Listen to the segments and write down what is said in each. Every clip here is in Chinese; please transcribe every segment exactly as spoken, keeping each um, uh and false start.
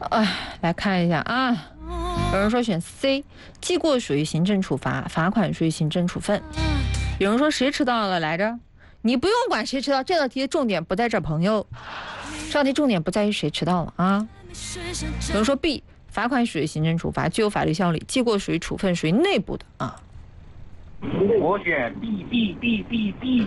哎，来看一下啊，有人说选 C， 记过属于行政处罚，罚款属于行政处分。有人说谁迟到了来着？你不用管谁迟到，这道题的重点不在这儿，朋友。这道题重点不在于谁迟到了啊。有人说 B， 罚款属于行政处罚，具有法律效力；记过属于处分，属于内部的啊。 我选 B B B B B。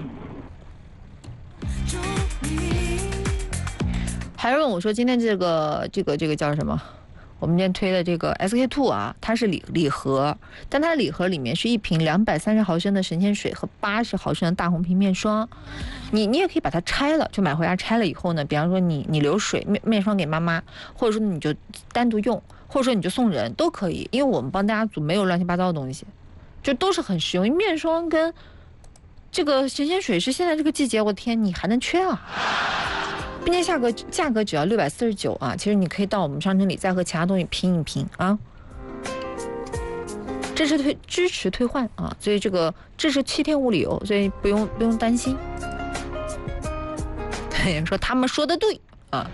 还有人问我说，今天这个这个这个叫什么？我们今天推的这个 S K two 啊，它是礼礼盒，但它礼盒里面是一瓶两百三十毫升的神仙水和八十毫升的大红瓶面霜。你你也可以把它拆了，就买回家拆了以后呢，比方说你你留水面面霜给妈妈，或者说你就单独用，或者说你就送人都可以，因为我们帮大家组没有乱七八糟的东西，就都是很实用。面霜跟这个神仙水是现在这个季节，我天，你还能缺啊？并且价格价格只要六百四十九啊，其实你可以到我们商城里再和其他东西拼一拼啊。支持退支持退换啊，所以这个支持七天无理由，所以不用不用担心。有人说他们说的对啊。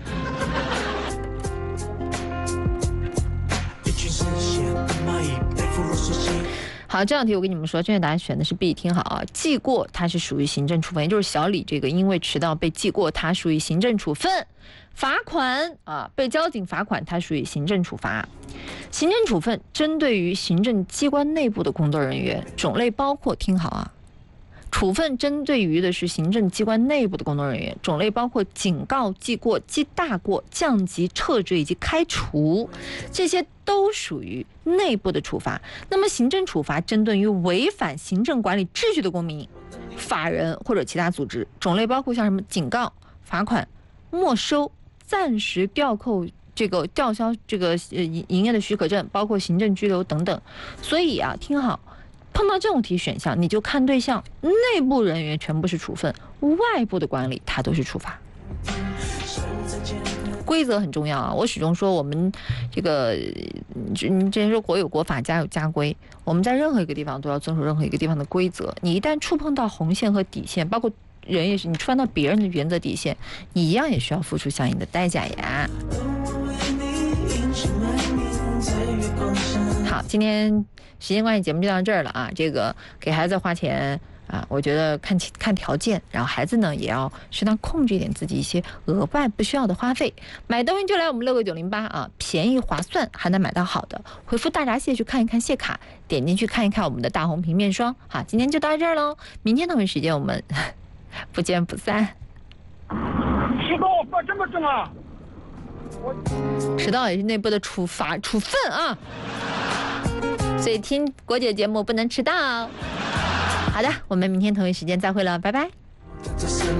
好，这道题我跟你们说，正确答案选的是 B， 听好啊，记过它是属于行政处分，也就是小李这个因为迟到被记过，它属于行政处分；罚款啊，被交警罚款，它属于行政处罚。行政处分针对于行政机关内部的工作人员，种类包括，听好啊，处分针对于的是行政机关内部的工作人员，种类包括警告、记过、记大过、降级、撤职以及开除，这些都属于内部的处罚。那么行政处罚针对于违反行政管理秩序的公民、法人或者其他组织，种类包括像什么警告、罚款、没收、暂时吊扣这个吊销这个呃营业的许可证，包括行政拘留等等。所以啊，听好，碰到这种题选项，你就看对象，内部人员全部是处分，外部的管理它都是处罚。规则很重要啊！我始终说，我们这个，你之前说国有国法，家有家规，我们在任何一个地方都要遵守任何一个地方的规则。你一旦触碰到红线和底线，包括人也是，你触犯到别人的原则底线，你一样也需要付出相应的代价呀。好，今天时间关系，节目就到这儿了啊！这个给孩子花钱啊，我觉得看看条件，然后孩子呢也要适当控制一点自己一些额外不需要的花费。买东西就来我们六个九零八啊，便宜划算，还能买到好的。回复大闸蟹去看一看蟹卡，点进去看一看我们的大红瓶面霜。好，今天就到这儿喽，明天同一时间我们不见不散。 迟到罚这么重啊！ 迟到也是内部的处罚处分啊，所以听国姐节目不能迟到。好的，我们明天同一时间再会了，拜拜。